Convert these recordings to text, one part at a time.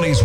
County's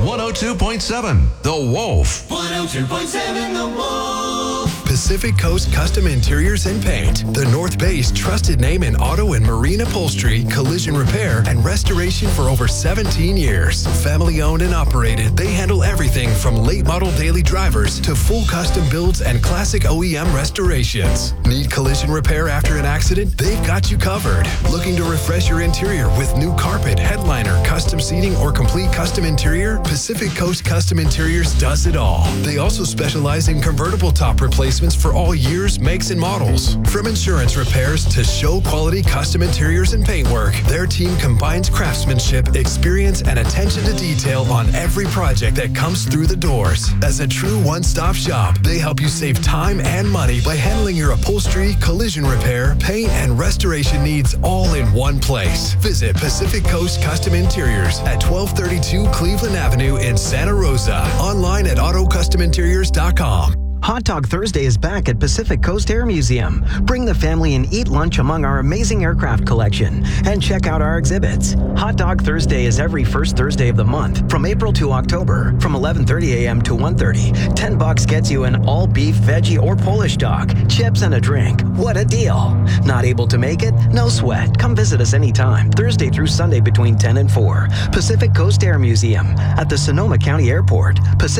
102.7, The Wolf. 102.7 The Wolf. Pacific Coast Custom Interiors and Paint, the North Bay's trusted name in auto and marine upholstery, collision repair, and restoration for over 17 years. Family owned and operated, they handle everything from late model daily drivers to full custom builds and classic OEM restorations. Need collision repair after an accident? They've got you covered. Looking to refresh your interior with new carpet, headliner, custom seating, or complete custom interior? Pacific Coast Custom Interiors does it all. They also specialize in convertible top replacements for all years, makes, and models. From insurance repairs to show quality custom interiors and paintwork, their team combines craftsmanship, experience, and attention to detail on every project that comes through the doors. As a true one-stop shop, they help you save time and money by handling your upholstery, collision repair, paint, and restoration needs all in one place. Visit Pacific Coast Custom Interiors at 1232 Cleveland Avenue in Santa Rosa. Online at autocustominteriors.com. Hot Dog Thursday is back at Pacific Coast Air Museum. Bring the family and eat lunch among our amazing aircraft collection and check out our exhibits. Hot Dog Thursday is every first Thursday of the month from April to October from 11:30 a.m. to 1:30. $10 gets you an all beef, veggie, or Polish dog, chips, and a drink. What a deal. Not able to make it? No sweat. Come visit us anytime, Thursday through Sunday between 10 and 4. Pacific Coast Air Museum at the Sonoma County Airport.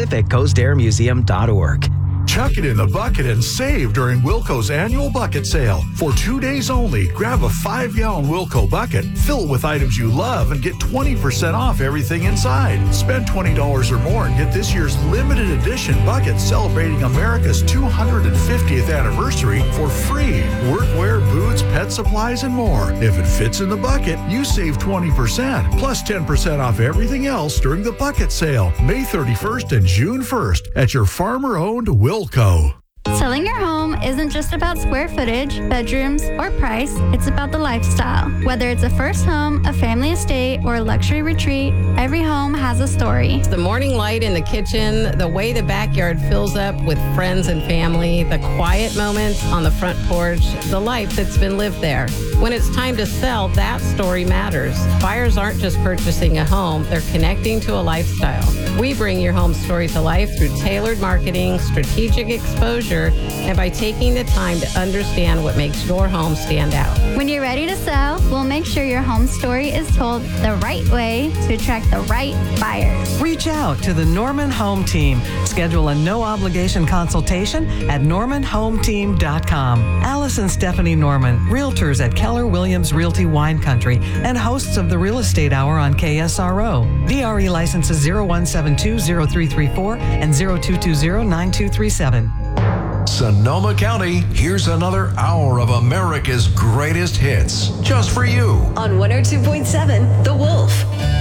PacificCoastAirMuseum.org. Chuck it in the bucket and save during Wilco's annual bucket sale. For 2 days only, grab a 5-gallon Wilco bucket, fill it with items you love, and get 20% off everything inside. Spend $20 or more and get this year's limited edition bucket celebrating America's 250th anniversary for free. Workwear, boots, pet supplies, and more. If it fits in the bucket, you save 20%, plus 10% off everything else during the bucket sale, May 31st and June 1st at your farmer-owned Wilco. Selling your home isn't just about square footage, bedrooms, or price. It's about the lifestyle. Whether it's a first home, a family estate, or a luxury retreat, every home has a story. The morning light in the kitchen, the way the backyard fills up with friends and family, the quiet moments on the front porch, the life that's been lived there. When it's time to sell, that story matters. Buyers aren't just purchasing a home, they're connecting to a lifestyle. We bring your home story to life through tailored marketing, strategic exposure, and by taking the time to understand what makes your home stand out. When you're ready to sell, we'll make sure your home story is told the right way to attract the right buyers. Reach out to the Norman Home Team. Schedule a no-obligation consultation at normanhometeam.com. Alice and Stephanie Norman, realtors at Keller Williams Realty Wine Country and hosts of the Real Estate Hour on KSRO. DRE licenses 01720334 and 02209237. Sonoma County, here's another hour of America's greatest hits, just for you. On 102.7, The Wolf.